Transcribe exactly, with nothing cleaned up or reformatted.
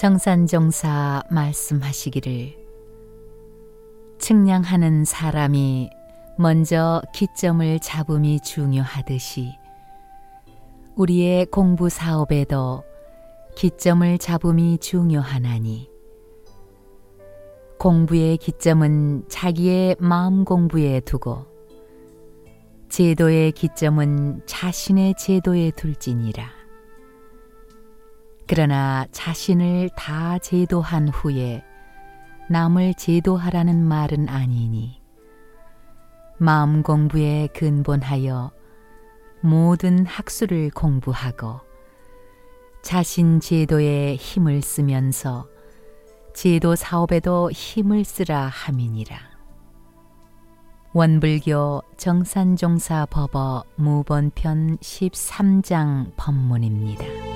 정산종사 말씀하시기를 측량하는 사람이 먼저 기점을 잡음이 중요하듯이 우리의 공부 사업에도 기점을 잡음이 중요하나니 공부의 기점은 자기의 마음 공부에 두고 제도의 기점은 자신의 제도에 둘지니라. 그러나 자신을 다 제도한 후에 남을 제도하라는 말은 아니니 마음 공부에 근본하여 모든 학술을 공부하고 자신 제도에 힘을 쓰면서 제도 사업에도 힘을 쓰라 함이니라. 원불교 정산종사 법어 무본편 십삼 장 법문입니다.